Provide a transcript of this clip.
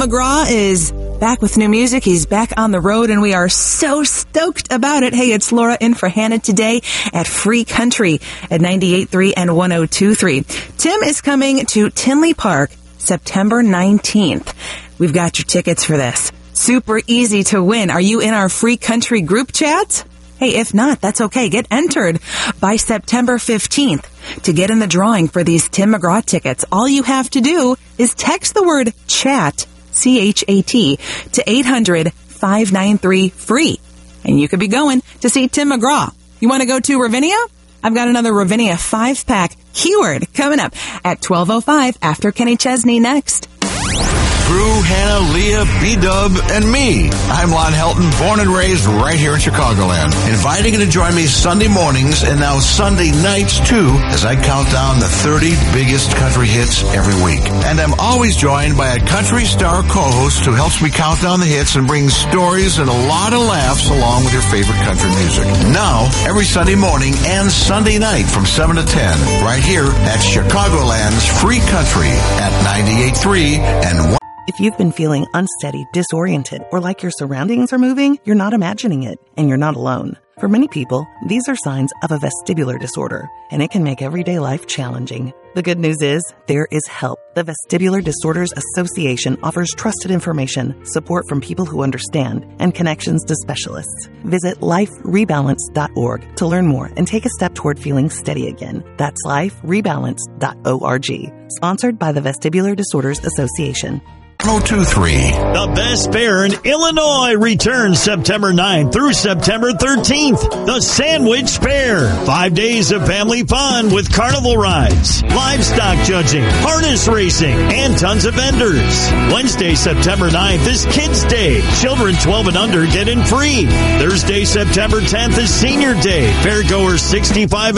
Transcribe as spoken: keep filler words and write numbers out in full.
McGraw is back with new music. He's back on the road, and we are so stoked about it. Hey, it's Laura in for Hannah today at Free Country at ninety-eight point three and one oh two point three. Tim is coming to Tinley Park September nineteenth. We've got your tickets for this. Super easy to win. Are you in our Free Country group chat? Hey, if not, that's okay. Get entered by September fifteenth to get in the drawing for these Tim McGraw tickets. All you have to do is text the word chat, C H A T, to eight hundred, five nine three, free. And you could be going to see Tim McGraw. You want to go to Ravinia? I've got another Ravinia five-pack keyword coming up at twelve oh five after Kenny Chesney next. Drew, Hannah, Leah, B-Dub, and me. I'm Lon Helton, born and raised right here in Chicagoland. Inviting you to join me Sunday mornings and now Sunday nights, too, as I count down the thirty biggest country hits every week. And I'm always joined by a country star co-host who helps me count down the hits and brings stories and a lot of laughs along with your favorite country music. Now, every Sunday morning and Sunday night from seven to ten, right here at Chicagoland's Free Country at ninety-eight point three and one. If you've been feeling unsteady, disoriented, or like your surroundings are moving, you're not imagining it, and you're not alone. For many people, these are signs of a vestibular disorder, and it can make everyday life challenging. The good news is, there is help. The Vestibular Disorders Association offers trusted information, support from people who understand, and connections to specialists. Visit life rebalance dot org to learn more and take a step toward feeling steady again. That's life rebalance dot org. Sponsored by the Vestibular Disorders Association. one oh two point three. The Best Fair in Illinois returns September ninth through September thirteenth. The Sandwich Fair. Five days of family fun with carnival rides, livestock judging, harness racing, and tons of vendors. Wednesday, September ninth is Kids Day. Children twelve and under get in free. Thursday, September tenth is Senior Day. Fairgoers sixty-five